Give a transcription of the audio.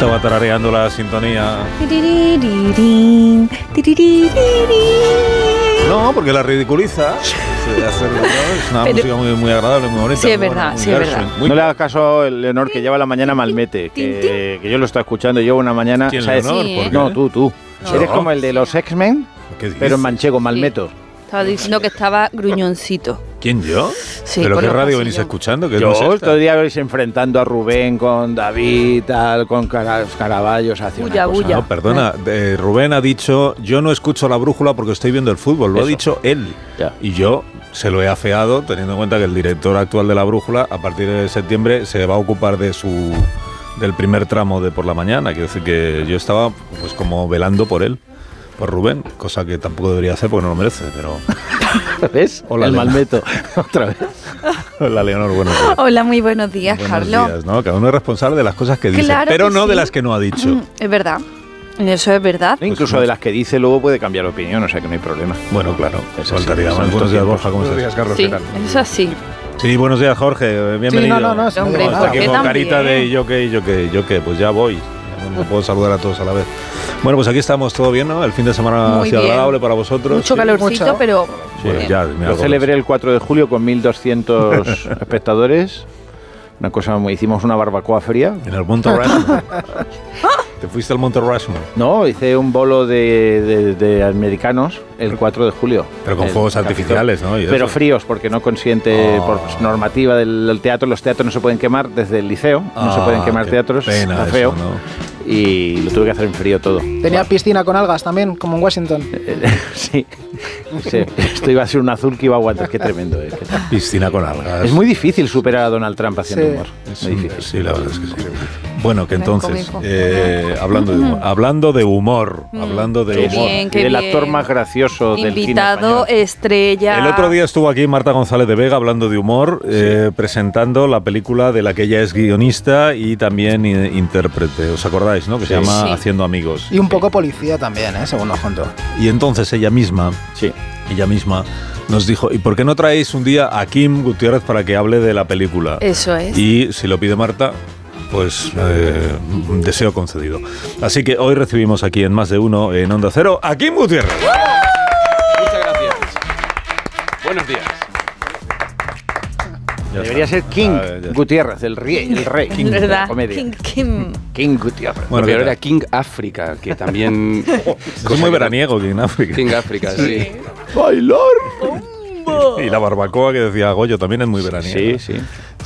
estaba tarareando la sintonía. No, porque la ridiculiza. Es una música muy agradable, muy bonita. Sí, es verdad, sí, es verdad. No le hagas caso a Leonor, que lleva la mañana Malmete, que yo lo estoy escuchando, llevo una mañana... ¿Quién, ¿sabes? Leonor? Sí, ¿Por ¿eh? qué? No, tú. No. Eres como el de los X-Men, ¿Qué dices? pero en manchego, Malmeto. Estaba diciendo que estaba gruñoncito. ¿Quién, yo? Sí, ¿Pero por qué los radio pasillos. venís escuchando? ¿Qué Yo no es esta? todo el día veis enfrentando a Rubén con David, tal, con Caraballos, hace una Bulla, cosa. bulla. No, perdona, Rubén ha dicho, yo no escucho la brújula porque estoy viendo el fútbol, lo ha Eso. dicho él. Ya. Y yo se lo he afeado, teniendo en cuenta que el director actual de la brújula, a partir de septiembre, se va a ocupar del primer tramo de por la mañana. Quiero decir que yo estaba pues como velando por él, por Rubén, cosa que tampoco debería hacer porque no lo merece, pero... ¿Ves? Hola, el Elena. Malmeto, otra vez. Hola, Leonor, buenos días. Hola, muy buenos días, Buenos Carlos. días, ¿no? Cada uno es responsable de las cosas que dice, Claro pero que no de sí. las que no ha dicho. Es verdad. Eso es verdad. Incluso de las que dice luego puede cambiar opinión, o sea que no hay problema. Bueno, claro, Eso faltaría sí, más. son Buenos estos días, tiempos. Borja, ¿cómo Buenos días, estás? Carlos, Sí, ¿qué tal? es así. Sí, buenos días, Jorge, bienvenido. no, Hombre, nada. ¿por Aquí qué con también? carita de yo qué, pues ya voy. No puedo saludar a todos a la vez. Bueno, pues aquí estamos, todo bien, ¿no? El fin de semana Muy ha sido bien. agradable para vosotros. Mucho Sí. calorcito, Mucho. pero... Pues bien. ya, mira, Yo celebré el 4 de julio con 1.200 espectadores. Una cosa, hicimos una barbacoa fría. en el Monte Rushmore. ¿Te fuiste al Monte Rushmore? No, hice un bolo de americanos el 4 de julio. Pero con El fuegos Capitol. artificiales, ¿no? Y Pero eso. fríos, porque no consiente, Oh. por normativa del teatro, los teatros no se pueden quemar desde el liceo, no se pueden quemar qué teatros, pena está eso, feo. ¿no? Y lo tuve que hacer en frío todo. Tenía piscina con algas también, como en Washington. Sí. Sí, esto iba a ser un azul que iba a aguantar, qué tremendo. Qué tal. Piscina con algas. Es muy difícil superar a Donald Trump haciendo Sí. humor. Es Muy un- difícil. Sí, la verdad es que sí. Bueno, que Muy entonces, cómico. hablando de humor, hablando de humor, hablando de Qué humor. bien, Y qué del bien. actor más gracioso del cine Invitado español. estrella. El otro día estuvo aquí Marta González de Vega hablando de humor, presentando la película de la que ella es guionista y también intérprete. ¿Os acordáis, no? Que se llama Sí. Haciendo Amigos. Y un poco policía también, según nos contó. Y entonces ella misma nos dijo, ¿y por qué no traéis un día a Kim Gutiérrez para que hable de la película? Eso es. Y si lo pide Marta, pues deseo concedido. Así que hoy recibimos aquí en Más de Uno, en Onda Cero, a Kim Gutiérrez. Muchas gracias. Buenos días. Ya Debería está. ser King Ya. Gutiérrez, el rey King de la ¿Verdad? comedia. Kim. King Gutiérrez. Bueno, Lo ¿qué peor tal? era King África, que también... Es muy veraniego aquí en África. King África, sí. ¡Bailar! Y la barbacoa que decía Goyo también es muy veraniega. Sí, sí.